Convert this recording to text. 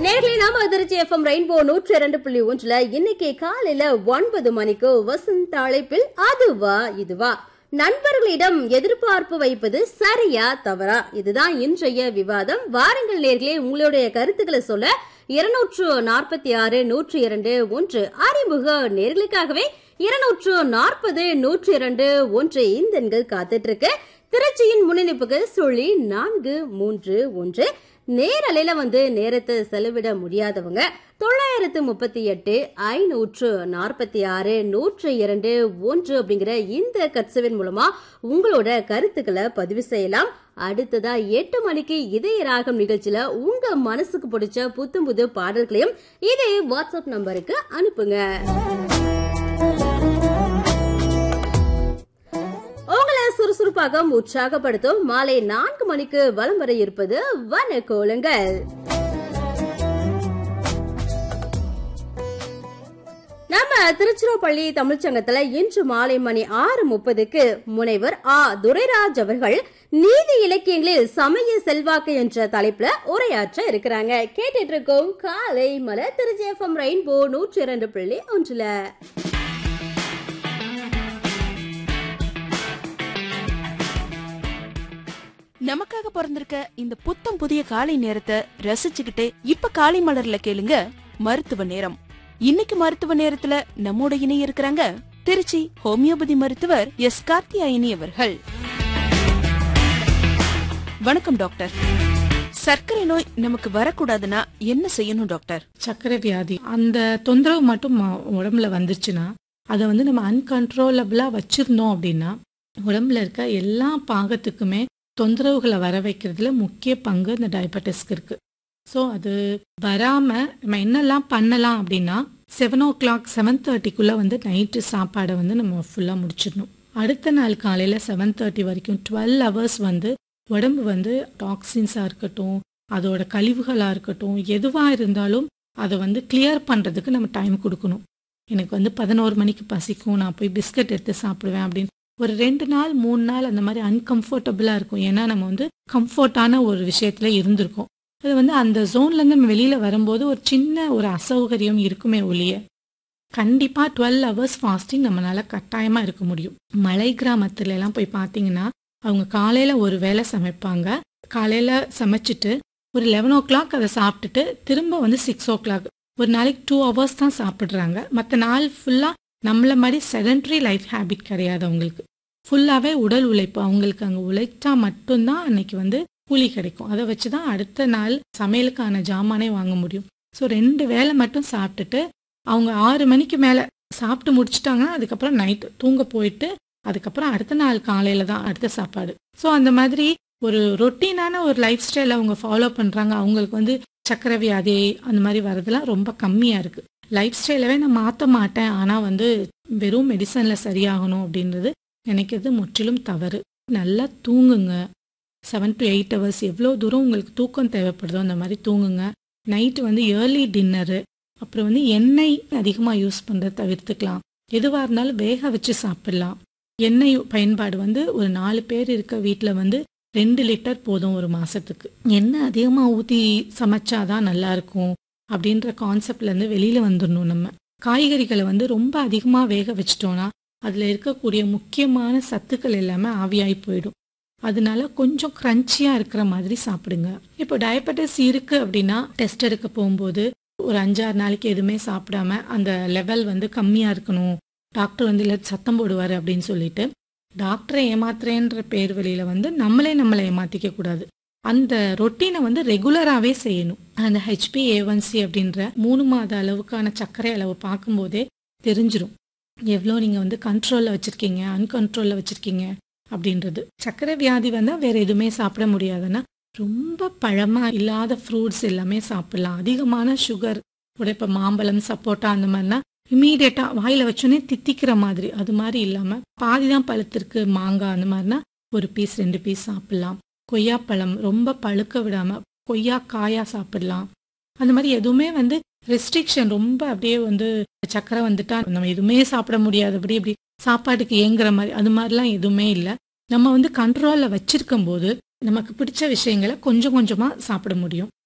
நேர்களை நாம Trichy FM rainbow 102.1 இன்னைக்கு காலையில 9 மணிக்கு வசந்த அழைப்பில் அதுவா இதுவா நண்பர்களிடம் எதிர்பார்ப்பு வைப்பது சரியா தவறா, இதுதான் இன்றைய விவாதம். வாருங்கள் நேர்களே, உங்களுடைய கருத்துக்களை சொல்ல 246 102 1 அறிமுக நேர்களுக்காகவே 240 102 1 இந்த எண்கள் காத்துட்டு இருக்கு. திருச்சியின் முன்னிணைப்புக்கு 0431 நேரலையில நேரத்தை செலவிட முடியாதவங்க 938 546 102 1 அப்படிங்கிற இந்த கட்சவின் மூலமா உங்களோட கருத்துக்களை பதிவு செய்யலாம். அடுத்ததா 8 மணிக்கு இதய ராகம் நிகழ்ச்சியில உங்க மனசுக்கு பிடிச்ச புத்தம் புது பாடல்களையும் இதே வாட்ஸ்அப் நம்பருக்கு அனுப்புங்க. சுறுசுறுப்பாக உற்சாகப்படுத்தும் மாலை 4 மணிக்கு வலம் வர இருப்பது வனக்கோலங்கள். நம்ம திருச்சிராப்பள்ளி தமிழ்ச்சங்கத்துல இன்று மாலை மணி 6:30க்கு முனைவர் துரைராஜ் அவர்கள் நீதி இலக்கியங்களில் சமய செல்வாக்கு என்ற தலைப்புல உரையாற்ற இருக்கிறாங்க. கேட்டுட்டு இருக்கோம் காலை மலர் திருச்சி எஃப்எம் ரெயின்போ 102.1. நமக்காக பிறந்திருக்க இந்த புத்தம் புதிய காலை நேரத்தை ரசிச்சுக்கிட்டே இப்ப காலை மலர்ல கேளுங்க மருத்துவ நேரம். இன்னைக்கு மருத்துவ நேரத்துல நம்மோட இணைய இருக்கிறாங்க திருச்சி ஹோமியோபதி மருத்துவர் எஸ் கார்த்தியாயினி அவர்கள். வணக்கம் டாக்டர். சர்க்கரை நோய் நமக்கு வரக்கூடாதுன்னா என்ன செய்யணும் டாக்டர்? சர்க்கரை வியாதி அந்த தொந்தரவு மட்டும் உடம்புல வந்துருச்சுன்னா அதை நம்ம அன்கன்ட்ரோலபிளா வச்சிருந்தோம் அப்படின்னா உடம்புல இருக்க எல்லா பாகத்துக்குமே தொந்தரவுகளை வர வைக்கிறதுல முக்கிய பங்கு இந்த டயபெட்டிஸ்க்கு இருக்கு. ஸோ அது வராம நம்ம என்னெல்லாம் பண்ணலாம் அப்படின்னா 7:00 7:30 நைட்டு சாப்பாடை நம்ம ஃபுல்லாக முடிச்சிடணும். அடுத்த நாள் காலையில் 7:30 வரைக்கும் 12 hours உடம்பு டாக்ஸின்ஸாக இருக்கட்டும், அதோட கழிவுகளாக இருக்கட்டும், எதுவாக இருந்தாலும் அதை கிளியர் பண்ணுறதுக்கு நம்ம டைம் கொடுக்கணும். எனக்கு 11 மணிக்கு பசிக்கும், நான் போய் பிஸ்கட் எடுத்து சாப்பிடுவேன் அப்படின்னு ஒரு 2 நாள் 3 நாள் அந்த மாதிரி அன்கம்ஃபர்டபுளாக இருக்கும். ஏன்னா நம்ம கம்ஃபர்டான ஒரு விஷயத்துல இருந்திருக்கோம். அது அந்த ஜோன்லேருந்து நம்ம வெளியில் வரும்போது ஒரு சின்ன ஒரு அசௌகரியம் இருக்குமே ஒழிய கண்டிப்பாக 12 hours ஃபாஸ்டிங் நம்மளால கட்டாயமாக இருக்க முடியும். மலை கிராமத்துல எல்லாம் போய் பார்த்தீங்கன்னா அவங்க காலையில் ஒரு வேளை சமைப்பாங்க. காலையில் சமைச்சிட்டு ஒரு 11:00 அதை சாப்பிட்டுட்டு திரும்ப 6:00 ஒரு நாளைக்கு 2 hours தான் சாப்பிட்றாங்க. மற்ற நாள் ஃபுல்லாக நம்மள மாதிரி செடன்ட்ரி லைஃப் ஹேபிட் கிடையாது அவங்களுக்கு. ஃபுல்லாகவே உடல் உழைப்பு. அவங்களுக்கு அங்கே உழைச்சா மட்டும்தான் அன்னைக்கு கூலி கிடைக்கும். அதை வச்சு தான் அடுத்த நாள் சமையலுக்கான ஜாமானே வாங்க முடியும். ஸோ 2 வேளை மட்டும் சாப்பிட்டுட்டு அவங்க 6 மணிக்கு மேலே சாப்பிட்டு முடிச்சுட்டாங்கன்னா அதுக்கப்புறம் நைட்டு தூங்க போயிட்டு அதுக்கப்புறம் அடுத்த நாள் காலையில் தான் அடுத்த சாப்பாடு. ஸோ அந்த மாதிரி ஒரு ரொட்டீனான ஒரு லைஃப் ஸ்டைல் அவங்க ஃபாலோ பண்ணுறாங்க. அவங்களுக்கு சக்கரை வியாதி அந்த மாதிரி வரதெல்லாம் ரொம்ப கம்மியாக இருக்குது. லைஃப் ஸ்டைலவே நான் மாற்ற மாட்டேன், ஆனால் வெறும் மெடிசனில் சரியாகணும் அப்படின்றது நினைக்கிறது முற்றிலும் தவறு. நல்லா தூங்குங்க. 7 to 8 hours எவ்வளோ தூரம் உங்களுக்கு தூக்கம் தேவைப்படுதோ அந்த மாதிரி தூங்குங்க. நைட்டு ஏர்லி டின்னரு, அப்புறம் எண்ணெய் அதிகமாக யூஸ் பண்ணுறத தவிர்த்துக்கலாம். எதுவாக இருந்தாலும் வேக வச்சு சாப்பிடலாம். எண்ணெய் பயன்பாடு ஒரு 4 பேர் இருக்க வீட்டில் 2 லிட்டர் போதும் ஒரு மாதத்துக்கு. எண்ணெய் அதிகமாக ஊற்றி சமைச்சாதான் நல்லாயிருக்கும் அப்படின்ற கான்செப்ட்லேருந்து வெளியில் வந்துடணும். நம்ம காய்கறிகளை ரொம்ப அதிகமாக வேக வச்சிட்டோன்னா அதில் இருக்கக்கூடிய முக்கியமான சத்துக்கள் எல்லாமே ஆவியாகி போயிடும். அதனால கொஞ்சம் க்ரன்ச்சியாக இருக்கிற மாதிரி சாப்பிடுங்க. இப்போ டயபெட்டிஸ் இருக்குது அப்படின்னா டெஸ்ட் எடுக்க போகும்போது ஒரு 5-6 நாளைக்கு எதுவுமே சாப்பிடாம அந்த லெவல் கம்மியாக இருக்கணும், டாக்டர் இல்லை சத்தம் போடுவார் அப்படின்னு சொல்லிட்டு டாக்டரை ஏமாத்துறேன்ற பேர் வழியில் நம்மளை ஏமாற்றிக்க கூடாது. அந்த ரொட்டீனை ரெகுலராகவே செய்யணும். அந்த HbA1c அப்படின்ற 3 மாத அளவுக்கான சர்க்கரை அளவு பார்க்கும்போதே தெரிஞ்சிடும் எவ்வளோ நீங்கள் கண்ட்ரோலில் வச்சுருக்கீங்க அன்கண்ட்ரோலில் வச்சுருக்கீங்க அப்படின்றது. சர்க்கரை வியாதி வேறு எதுவுமே சாப்பிட முடியாதுன்னா ரொம்ப பழமாக இல்லாத ஃப்ரூட்ஸ் எல்லாமே சாப்பிடலாம். அதிகமான சுகர் இப்போ மாம்பழம் சப்போட்டா அந்த மாதிரினா இம்மீடியட்டாக வாயில் வச்சோன்னே தித்திக்கிற மாதிரி அது மாதிரி இல்லாமல் பாதி தான் பழுத்திருக்கு மாங்காய் அந்த மாதிரினா ஒரு பீஸ் 2 பீஸ் சாப்பிடலாம். கொய்யாப்பழம் ரொம்ப பழுக்க விடாமல் கொய்யா காயாக சாப்பிடலாம். அந்த மாதிரி எதுவுமே ரெஸ்ட்ரிக்ஷன் ரொம்ப அப்படியே சக்கரை நம்ம எதுவுமே சாப்பிட முடியாதபடி இப்படி சாப்பாட்டுக்கு ஏங்குற மாதிரி அது மாதிரிலாம் எதுவுமே இல்லை. நம்ம கண்ட்ரோலில் வச்சிருக்கும் போது நமக்கு பிடிச்ச விஷயங்களை கொஞ்சம் கொஞ்சமாக சாப்பிட முடியும்.